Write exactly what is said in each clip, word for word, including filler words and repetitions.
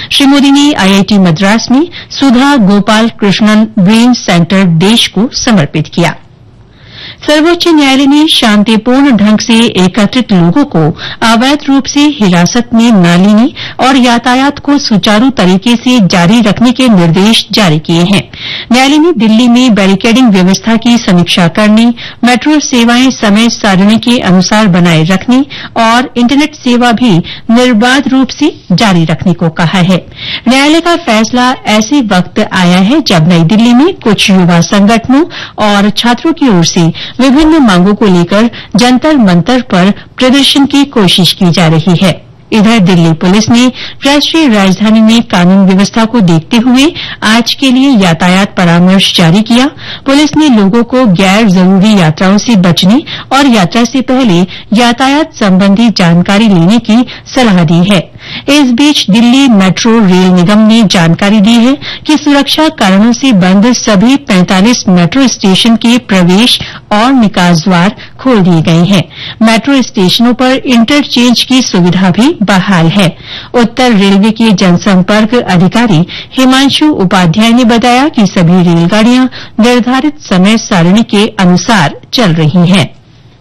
श्री मोदी ने आईआईटी मद्रास में सुधा Gopal Krishnan brain centre देश को समर्पित किया। सर्वोच्च न्यायालय ने शांतिपूर्ण ढंग से एकत्रित लोगों को अवैध रूप से हिरासत में न लेने और यातायात को सुचारू तरीके से जारी रखने के निर्देश जारी किए हैं। न्यायालय ने दिल्ली में बैरिकेडिंग व्यवस्था की समीक्षा करने, मेट्रो सेवाएं समय सारणी के अनुसार बनाए रखने और इंटरनेट सेवा भी निर्बाध रूप से जारी रखने को कहा है। न्यायालय का फैसला ऐसे वक्त आया है जब नई दिल्ली में कुछ युवा संगठनों और छात्रों की ओर से विभिन्न मांगों को लेकर जंतर मंतर पर प्रदर्शन की कोशिश की जा रही है। इधर दिल्ली पुलिस ने राष्ट्रीय राजधानी में कानून व्यवस्था को देखते हुए आज के लिए यातायात परामर्श जारी किया। पुलिस ने लोगों को गैर जरूरी यात्राओं से बचने और यात्रा से पहले यातायात संबंधी जानकारी लेने की सलाह दी है। इस बीच दिल्ली मेट्रो रेल निगम ने जानकारी दी है कि सुरक्षा कारणों से बंद सभी पैंतालीस मेट्रो स्टेशन के प्रवेश और निकास द्वार खोल दिए गए हैं। मेट्रो स्टेशनों पर इंटरचेंज की सुविधा भी बहाल है। उत्तर रेलवे के जनसंपर्क अधिकारी हिमांशु उपाध्याय ने बताया कि सभी रेलगाड़ियां निर्धारित समय सारणी के अनुसार चल रही हैं।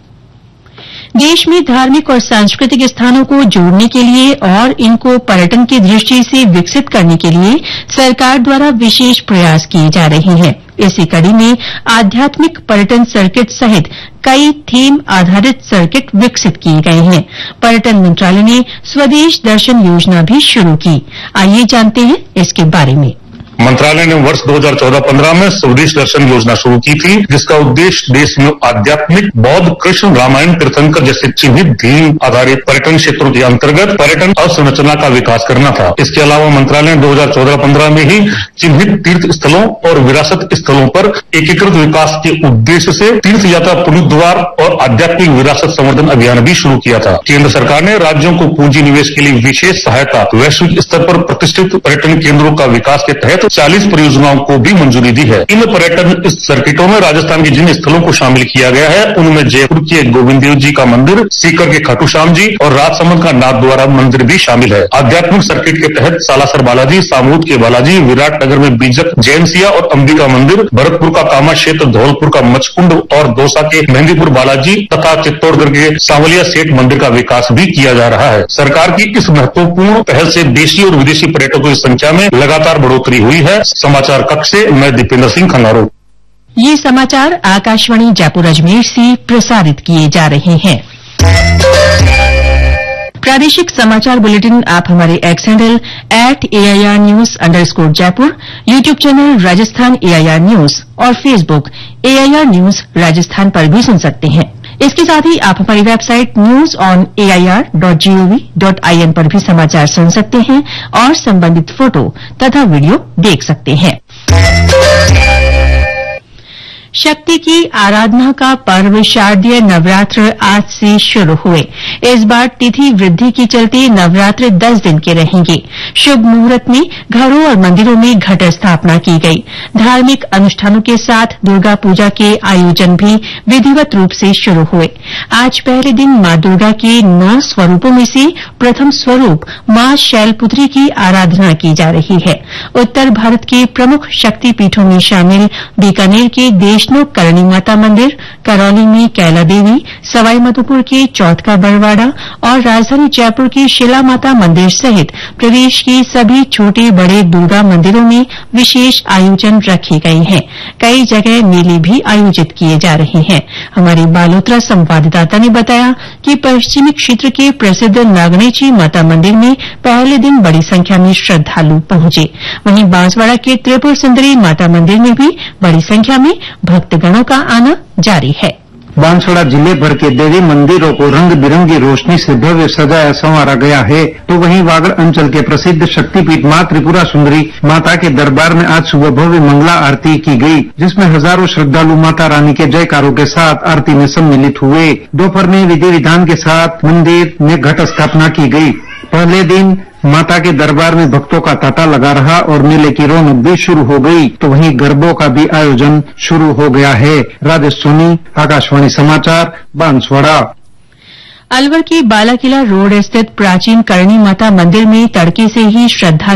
देश में धार्मिक और सांस्कृतिक स्थानों को जोड़ने के लिए और इनको पर्यटन की दृष्टि से विकसित करने के लिए सरकार द्वारा विशेष प्रयास किए जा रहे हैं। इसी कड़ी में आध्यात्मिक पर्यटन सर्किट सहित कई थीम आधारित सर्किट विकसित किए गए हैं। पर्यटन मंत्रालय ने स्वदेश दर्शन योजना भी शुरू की। आइए जानते हैं इसके बारे में। मंत्रालय ने वर्ष दो हज़ार चौदह पंद्रह में स्वदेश दर्शन योजना शुरू की थी, जिसका उद्देश्य देश में आध्यात्मिक, बौद्ध, कृष्ण, रामायण, तीर्थंकर जैसे चिन्हित थीम आधारित पर्यटन क्षेत्रों के अंतर्गत पर्यटन अवसंरचना का विकास करना था। इसके अलावा मंत्रालय ने दो हज़ार चौदह पंद्रह में ही चिन्हित तीर्थ स्थलों और विरासत स्थलों पर एकीकृत विकास के उद्देश्य से तीर्थ यात्रा पुनरुद्धार और आध्यात्मिक विरासत संवर्धन अभियान भी शुरू किया था। केंद्र सरकार ने राज्यों को पूंजी निवेश के लिए विशेष सहायता, वैश्विक स्तर पर प्रतिष्ठित पर्यटन केंद्रों का विकास के तहत चालीस परियोजनाओं को भी मंजूरी दी है। इन पर्यटन सर्किटों में राजस्थान के जिन स्थलों को शामिल किया गया है उनमें जयपुर के गोविंद देव जी का मंदिर, सीकर के खाटू श्याम जी और राजसमंद का नाथद्वारा मंदिर भी शामिल है। आध्यात्मिक सर्किट के तहत सालासर बालाजी, सामूद के बालाजी, विराटनगर में बीजक जैनसिया और अंबिका मंदिर, भरतपुर का कामा क्षेत्र, धौलपुर का मचकुंड और दौसा के मेहंदीपुर बालाजी तथा चित्तौड़गढ़ के सांवलिया सेठ मंदिर का विकास भी किया जा रहा है। सरकार की इस महत्वपूर्ण पहल से देशी और विदेशी पर्यटकों की संख्या में लगातार बढ़ोतरी हुई है। समाचार कक्ष से मैं दीपेंद्र सिंह खंगारो। ये समाचार आकाशवाणी जयपुर अजमेर से प्रसारित किए जा रहे हैं। प्रादेशिक समाचार बुलेटिन आप हमारे x handle at AIR news underscore Jaipur, YouTube channel Rajasthan AIR news और फेसबुक एआईआर न्यूज राजस्थान पर भी सुन सकते हैं। इसके साथ ही आप हमारी website news on AIR dot gov dot IN पर भी समाचार सुन सकते हैं और संबंधित फोटो तथा वीडियो देख सकते हैं। शक्ति की आराधना का पर्व शारदीय नवरात्र आज से शुरू हुए। इस बार तिथि वृद्धि के चलते नवरात्र दस दिन के रहेंगे। शुभ मुहूर्त में घरों और मंदिरों में घट स्थापना की गई। धार्मिक अनुष्ठानों के साथ दुर्गा पूजा के आयोजन भी विधिवत रूप से शुरू हुए। आज पहले दिन मां दुर्गा के नौ स्वरूपों में से प्रथम स्वरूप मां शैलपुत्री की आराधना की जा रही है। उत्तर भारत के प्रमुख शक्तिपीठों में शामिल बीकानेर के देश करणी माता मंदिर, करौली में कैला देवी, सवाईमाधोपुर के चौथ का बरवाड़ा और राजधानी जयपुर के शिला माता मंदिर सहित प्रदेश के सभी छोटे बड़े दुर्गा मंदिरों में विशेष आयोजन रखे गए हैं। कई जगह मेले भी आयोजित किए जा रहे हैं। हमारे बालोतरा संवाददाता ने बताया कि पश्चिमी क्षेत्र के प्रसिद्ध नागनेची माता मंदिर में पहले दिन बड़ी संख्या में श्रद्धालु पहुंचे। वहीं बांसवाड़ा के त्रिपुर सुंदरी माता मंदिर में भी बड़ी संख्या में भक्तगणों का आना जारी है। बांसवाड़ा जिले भर के देवी मंदिरों को रंग बिरंगी रोशनी से भव्य सजाया संवारा गया है, तो वहीं वागड़ अंचल के प्रसिद्ध शक्तिपीठ मां त्रिपुरा सुंदरी माता के दरबार में आज सुबह भव्य मंगला आरती की गई, जिसमें हजारों श्रद्धालु माता रानी के जयकारों के साथ आरती में सम्मिलित हुए। दोपहर में विधि विधान के साथ मंदिर में घट स्थापना की गई। पहले दिन माता के दरबार में भक्तों का तांता लगा रहा और मेले की रौनक भी शुरू हो गई, तो वहीं गरबों का भी आयोजन शुरू हो गया है। राजेश सोनी, आकाशवाणी समाचार, बांसवाड़ा। अलवर के बालाकिला रोड स्थित प्राचीन करणी माता मंदिर में तड़के से ही श्रद्धा